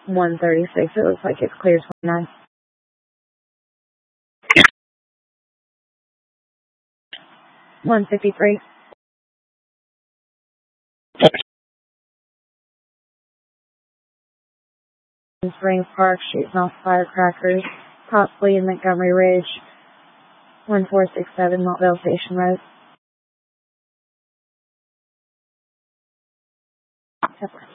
136. It looks like it's clear 29. 153. Springs Park, shooting off firecrackers, possibly in Montgomery Ridge. 1467 Montville Station Road.